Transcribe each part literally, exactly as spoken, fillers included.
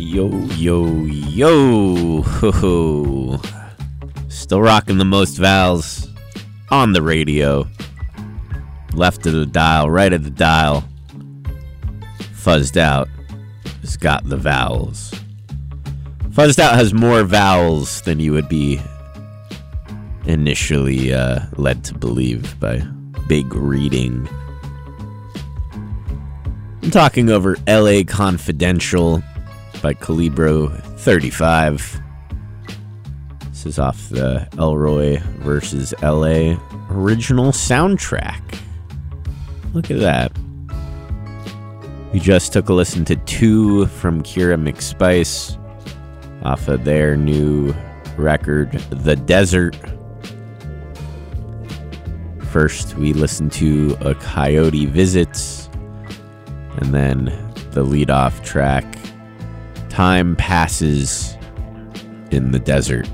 Yo, yo, yo. Ho, ho. Still rocking the most vowels on the radio. Left of the dial, right of the dial. Fuzzed Out has got the vowels. Fuzzed Out has more vowels than you would be initially uh, led to believe by big reading. I'm talking over L A Confidential by Calibro thirty-five. This is off the Elroy versus L A original soundtrack. Look at that. We just took a listen to Two from Kira McSpice off of their new record, The Desert. First, we listened to A Coyote Visits. And then the lead-off track, Time Passes in the Desert.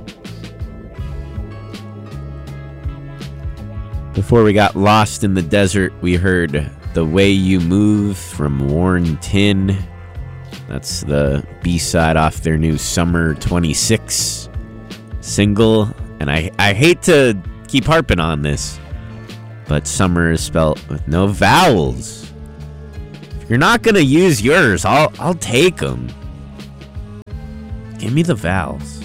Before we got lost in the desert, we heard The Way You Move from Warren Tin. That's the B-side off their new Summer twenty-six single. And I, I hate to keep harping on this, but summer is spelled with no vowels. You're not gonna use yours. I'll I'll take them. Give me the vowels.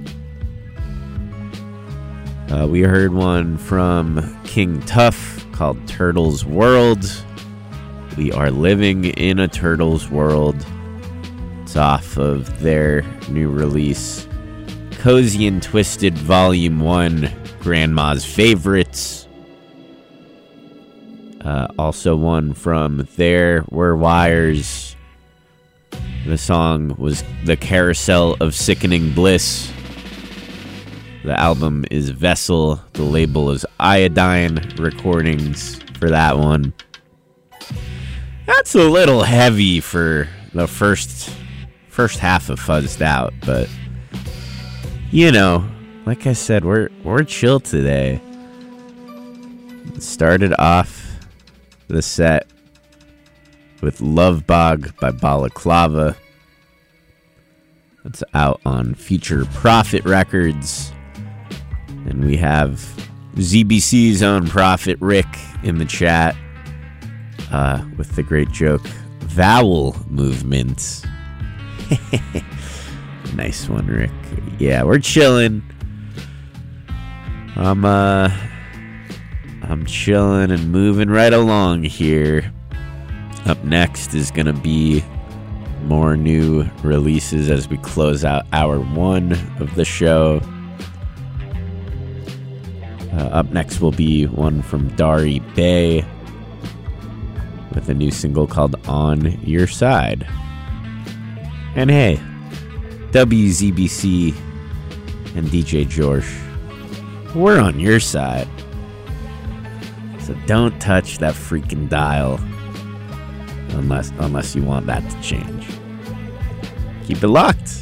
Uh, we heard one from King Tuff called Turtles World. We are living in a Turtles world. It's off of their new release, Cozy and Twisted Volume one, Grandma's Favorites. Uh, also one from There Were Wires. The song was The Carousel of Sickening Bliss. The album is Vessel. The label is Iodine Recordings for that one. That's a little heavy for the first first half of Fuzzed Out, but you know, like I said, we're we're chill today. It started off the set with Love Bog by Balaclava. That's out on Future Prophet Records. And we have Z B C's own Prophet Rick in the chat uh, with the great joke, Vowel Movements. Nice one, Rick. Yeah, we're chilling. I'm, uh... I'm chilling and moving right along here. Up next is going to be more new releases as we close out hour one of the show. Uh, up next will be one from Dari Bay with a new single called On Your Side. And hey, W Z B C and D J George, we're on your side. So don't touch that freaking dial unless unless you want that to change. Keep it locked.